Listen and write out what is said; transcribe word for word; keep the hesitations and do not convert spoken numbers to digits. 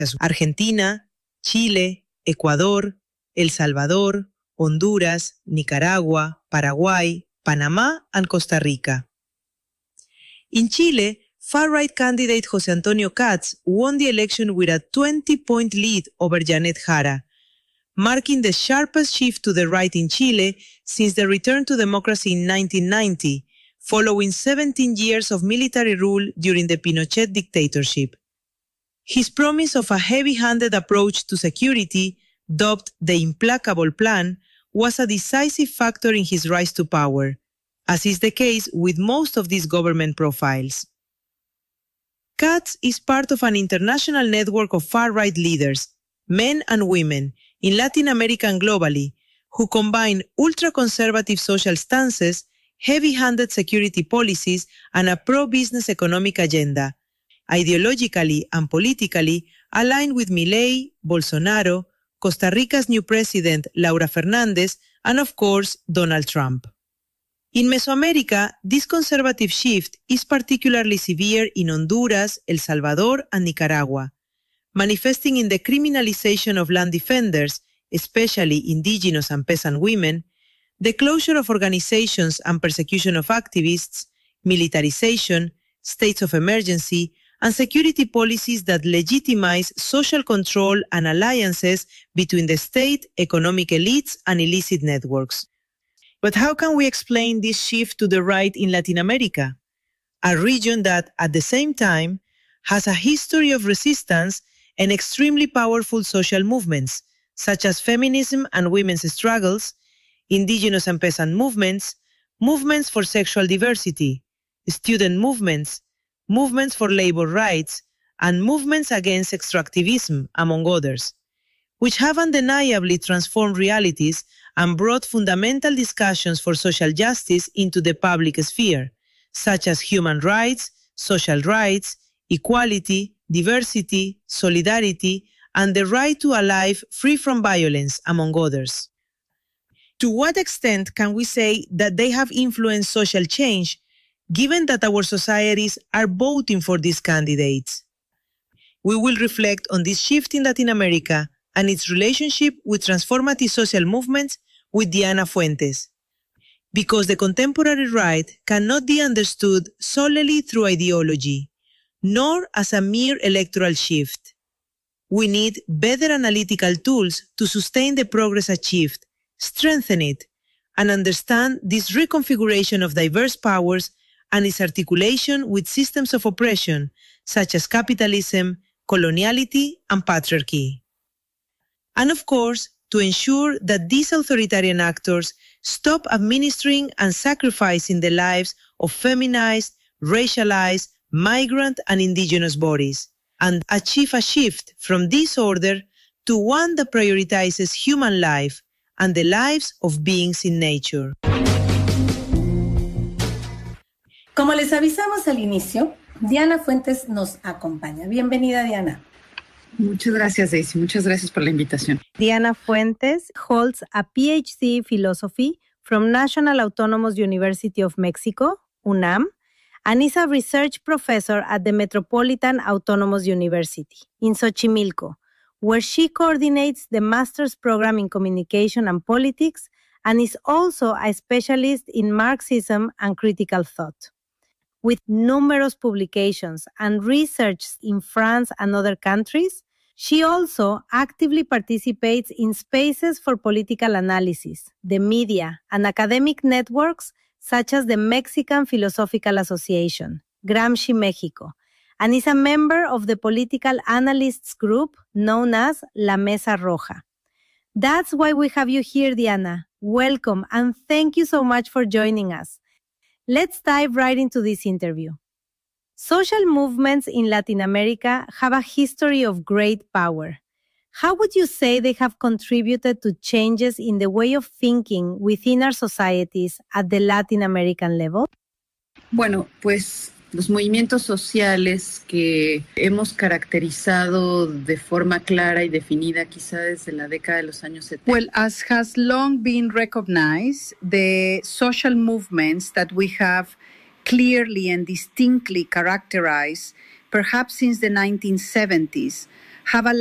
Argentina, Chile, Ecuador, El Salvador, Honduras, Nicaragua, Paraguay, Panama, and Costa Rica. In Chile, far-right candidate José Antonio Katz won the election with a twenty-point lead over Janet Jara, marking the sharpest shift to the right in Chile since the return to democracy in nineteen ninety, following seventeen years of military rule during the Pinochet dictatorship. His promise of a heavy-handed approach to security, dubbed the Implacable Plan, was a decisive factor in his rise to power, as is the case with most of these government profiles. Katz is part of an international network of far-right leaders, men and women, in Latin America and globally, who combine ultra-conservative social stances, heavy-handed security policies, and a pro-business economic agenda, ideologically and politically aligned with Milei, Bolsonaro, Costa Rica's new president, Laura Fernandez, and of course, Donald Trump. In Mesoamerica, this conservative shift is particularly severe in Honduras, El Salvador, and Nicaragua, manifesting in the criminalization of land defenders, especially indigenous and peasant women, the closure of organizations and persecution of activists, militarization, states of emergency, and security policies that legitimize social control and alliances between the state, economic elites, and illicit networks. But how can we explain this shift to the right in Latin America, a region that, at the same time, has a history of resistance and extremely powerful social movements, such as feminism and women's struggles, indigenous and peasant movements, movements for sexual diversity, student movements, movements for labor rights, and movements against extractivism, among others, which have undeniably transformed realities and brought fundamental discussions for social justice into the public sphere, such as human rights, social rights, equality, diversity, solidarity, and the right to a life free from violence, among others. To what extent can we say that they have influenced social change, given that our societies are voting for these candidates? We will reflect on this shift in Latin America and its relationship with transformative social movements with Diana Fuentes, because the contemporary right cannot be understood solely through ideology, nor as a mere electoral shift. We need better analytical tools to sustain the progress achieved, strengthen it, and understand this reconfiguration of diverse powers and its articulation with systems of oppression, such as capitalism, coloniality, and patriarchy. And of course, to ensure that these authoritarian actors stop administering and sacrificing the lives of feminized, racialized, migrant, and indigenous bodies, and achieve a shift from this order to one that prioritizes human life and the lives of beings in nature. Como les avisamos al inicio, Diana Fuentes nos acompaña. Bienvenida, Diana. Muchas gracias, Daisy. Muchas gracias por la invitación. Diana Fuentes holds a P H D in philosophy from National Autonomous University of Mexico, UNAM, and is a research professor at the Metropolitan Autonomous University in Xochimilco, where she coordinates the master's program in communication and politics and is also a specialist in Marxism and critical thought. With numerous publications and research in France and other countries, she also actively participates in spaces for political analysis, the media, and academic networks such as the Mexican Philosophical Association, Gramsci Mexico, and is a member of the political analysts group known as La Mesa Roja. That's why we have you here, Diana. Welcome, and thank you so much for joining us. Let's dive right into this interview. Social movements in Latin America have a history of great power. How would you say they have contributed to changes in the way of thinking within our societies at the Latin American level? Bueno, pues los movimientos sociales que hemos caracterizado de forma clara y definida quizá desde la década de los años setenta. Well, as has long been recognized, the social movements that we have clearly and distinctly characterized, perhaps since the nineteen seventies, have a